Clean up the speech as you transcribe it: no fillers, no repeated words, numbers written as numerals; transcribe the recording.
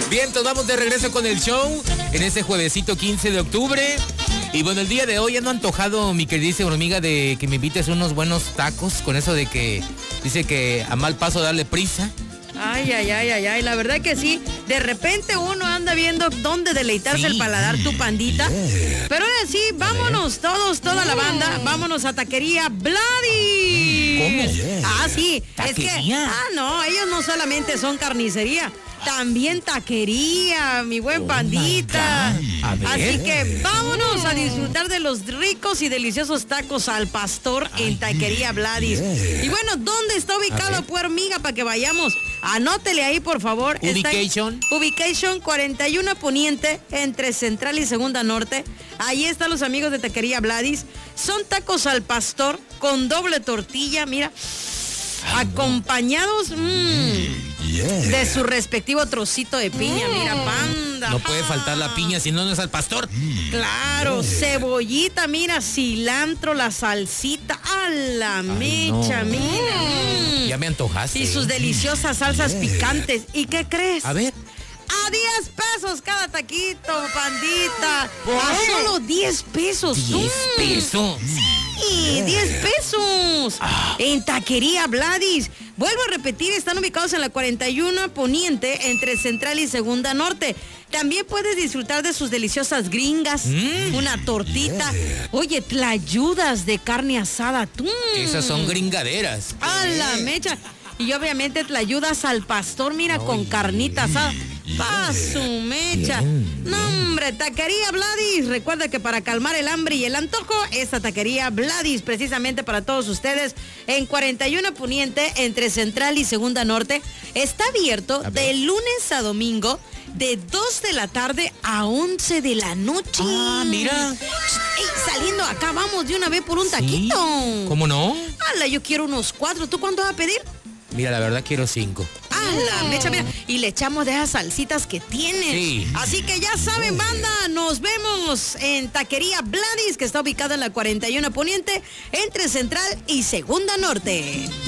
Bien, entonces vamos de regreso con el show en este juevesito 15 de octubre. Y bueno, el día de hoy ando antojado, mi queridísima hormiga, de que me invites unos buenos tacos, con eso de que dice que a mal paso darle prisa. Ay, la verdad que sí. De repente uno anda viendo dónde deleitarse el paladar, tu pandita. Pero ahora sí, vámonos toda la banda, vámonos a Taquería Vladis. ¿Cómo? Ah, sí. ¿Taquería? Es que, no, ellos no solamente son carnicería, también taquería, mi buen pandita. Así que vámonos a disfrutar de los ricos y deliciosos tacos al pastor en Taquería Vladis. Y bueno, ¿dónde está ubicado, pues, hormiga, para que vayamos? Anótele ahí, por favor. Ubication. Ubication 41 Poniente, entre Central y Segunda Norte. Ahí están los amigos de Taquería Vladis. Son tacos al pastor con doble tortilla, mira, acompañados de su respectivo trocito de piña, mira, panda. No puede faltar la piña, si no es al pastor. Claro, cebollita, mira, cilantro, la salsita, a la mecha, mira. Ya me antojaste. Y sus deliciosas salsas picantes. ¿Y qué crees? A ver. A 10 pesos cada taquito, pandita. A solo 10 pesos. 10 pesos. Sí, 10 pesos. En Taquería Vladis. Vuelvo a repetir, están ubicados en la 41 Poniente, entre Central y Segunda Norte. También puedes disfrutar de sus deliciosas gringas, una tortita. Oye, tlayudas de carne asada. Esas son gringaderas. A la mecha. Y obviamente tlayudas al pastor, mira, con carnita asada. Pa' su mecha. No, hombre, Taquería Vladis. Recuerda que para calmar el hambre y el antojo, esta Taquería Vladis, precisamente para todos ustedes, en 41 Poniente, entre Central y Segunda Norte, está abierto de lunes a domingo, de 2 de la tarde a 11 de la noche. Ah, mira. Ey, saliendo acá, vamos de una vez por un taquito. ¿Cómo no? Ala, yo quiero unos 4. ¿Tú cuánto vas a pedir? Mira, la verdad quiero 5. La mecha, mira, y le echamos de esas salsitas que tiene. Sí. Así que ya saben, banda, nos vemos en Taquería Vladis, que está ubicada en la 41 Poniente, entre Central y Segunda Norte.